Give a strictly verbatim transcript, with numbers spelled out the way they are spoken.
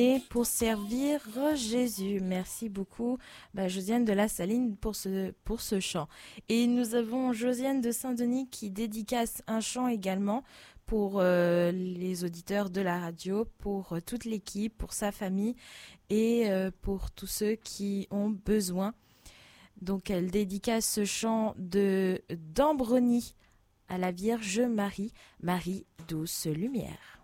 Et pour servir Jésus. Merci beaucoup, bah, Josiane de la Saline, pour ce, pour ce chant. Et nous avons Josiane de Saint-Denis qui dédicace un chant également pour euh, les auditeurs de la radio, pour euh, toute l'équipe, pour sa famille et euh, pour tous ceux qui ont besoin. Donc elle dédicace ce chant de d'Ambrony à la Vierge Marie, Marie douce lumière.